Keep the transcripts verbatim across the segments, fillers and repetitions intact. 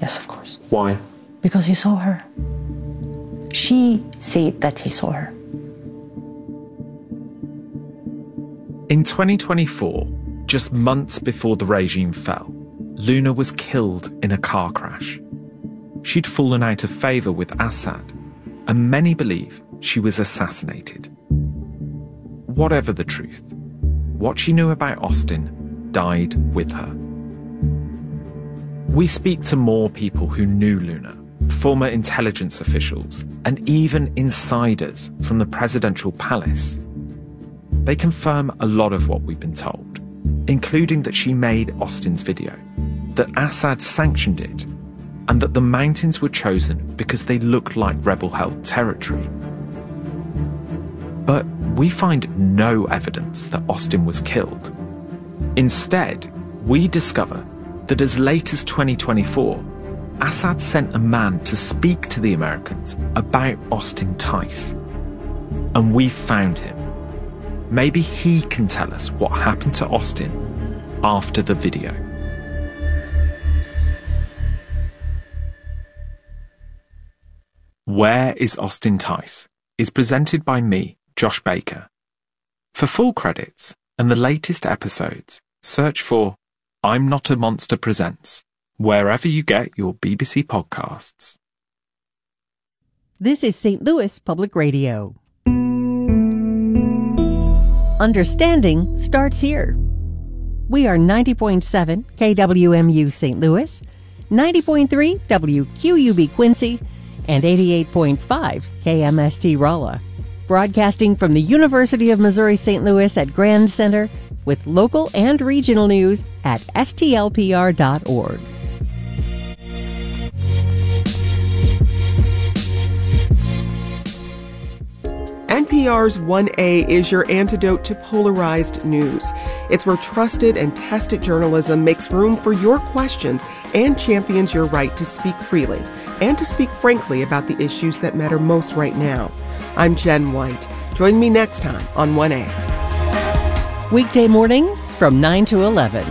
Yes, of course. Why? Because he saw her. She said that he saw her. In twenty twenty-four, just months before the regime fell, Luna was killed in a car crash. She'd fallen out of favour with Assad, and many believe she was assassinated. Whatever the truth, what she knew about Austin died with her. We speak to more people who knew Luna, former intelligence officials, and even insiders from the presidential palace. They confirm a lot of what we've been told, including that she made Austin's video, that Assad sanctioned it, and that the mountains were chosen because they looked like rebel-held territory. But we find no evidence that Austin was killed. Instead, we discover that as late as twenty twenty-four, Assad sent a man to speak to the Americans about Austin Tice. And we found him. Maybe he can tell us what happened to Austin after the video. Where is Austin Tice? Is presented by me, Josh Baker. For full credits and the latest episodes, search for I'm Not a Monster Presents, wherever you get your B B C podcasts. This is Saint Louis Public Radio. Understanding starts here. We are ninety point seven K W M U Saint Louis, ninety point three W Q U B Quincy, and eighty-eight point five K M S T Rolla. Broadcasting from the University of Missouri Saint Louis at Grand Center, with local and regional news at S T L P R dot org. N P R's one A is your antidote to polarized news. It's where trusted and tested journalism makes room for your questions and champions your right to speak freely and to speak frankly about the issues that matter most right now. I'm Jen White. Join me next time on one A. Weekday mornings from nine to eleven.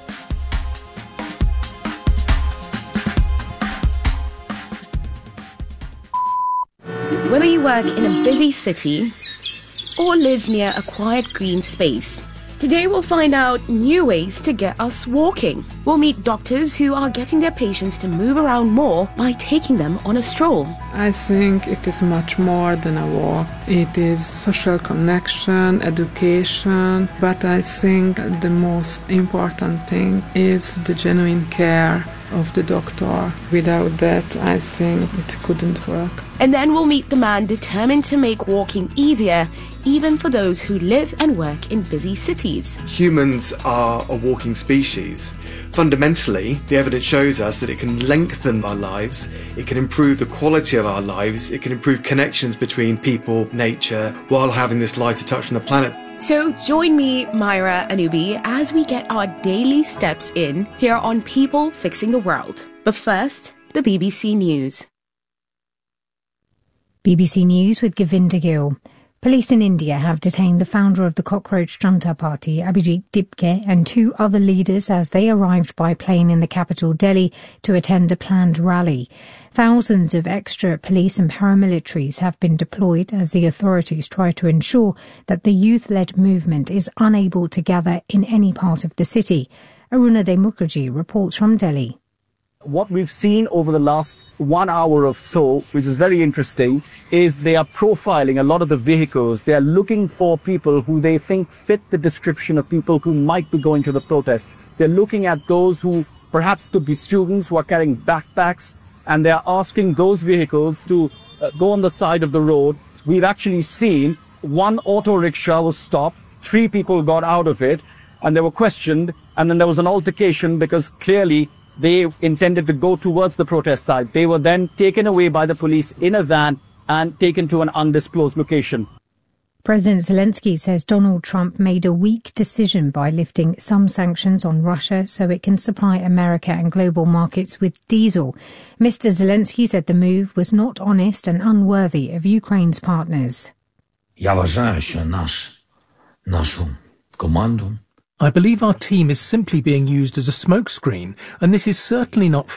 Whether you work in a busy city or live near a quiet green space, today we'll find out new ways to get us walking. We'll meet doctors who are getting their patients to move around more by taking them on a stroll. I think it is much more than a walk. It is social connection, education, but I think the most important thing is the genuine care of the doctor. Without that, I think it couldn't work. And then we'll meet the man determined to make walking easier, even for those who live and work in busy cities. Humans are a walking species. Fundamentally, the evidence shows us that it can lengthen our lives, it can improve the quality of our lives, it can improve connections between people, nature, while having this lighter touch on the planet. So join me, Myra Anubi, as we get our daily steps in here on People Fixing the World. But first, the B B C News. B B C News with Govinda Gill. Police in India have detained the founder of the Cockroach Junta Party, Abhijit Dipke, and two other leaders as they arrived by plane in the capital, Delhi, to attend a planned rally. Thousands of extra police and paramilitaries have been deployed as the authorities try to ensure that the youth-led movement is unable to gather in any part of the city. Arunade Mukherjee reports from Delhi. What we've seen over the last one hour or so, which is very interesting, is they are profiling a lot of the vehicles. They are looking for people who they think fit the description of people who might be going to the protest. They're looking at those who perhaps could be students who are carrying backpacks, and they're asking those vehicles to uh, go on the side of the road. We've actually seen one auto rickshaw was stopped, three people got out of it, and they were questioned, and then there was an altercation because clearly they intended to go towards the protest site. They were then taken away by the police in a van and taken to an undisclosed location. President Zelensky says Donald Trump made a weak decision by lifting some sanctions on Russia so it can supply America and global markets with diesel. Mister Zelensky said the move was not honest and unworthy of Ukraine's partners. Я вважаю, що наш, нашу команду I believe our team is simply being used as a smokescreen, and this is certainly not